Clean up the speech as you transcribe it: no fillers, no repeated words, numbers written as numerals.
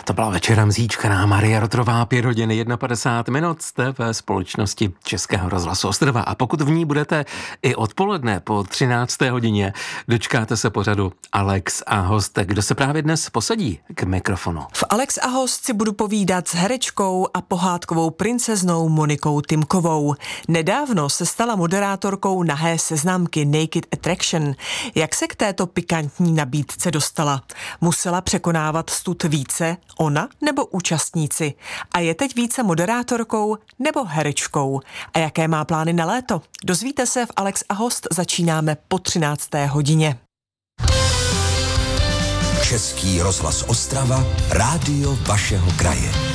To byla večerem zíčkaná Marie Rotrová, 5 hodin 51 minut, jste ve společnosti Českého rozhlasu Ostrava. A pokud v ní budete i odpoledne po 13. hodině, dočkáte se pořadu Alex a host, kdo se právě dnes posadí k mikrofonu. V Alex a host si budu povídat s herečkou a pohádkovou princeznou Monikou Timkovou. Nedávno se stala moderátorkou nahé seznamky Naked Attraction. Jak se k této pikantní nabídce dostala? Musela překonávat stud více ona nebo účastníci? A je teď více moderátorkou nebo herečkou? A jaké má plány na léto? Dozvíte se v Alex a host, začínáme po 13. hodině. Český rozhlas Ostrava, rádio vašeho kraje.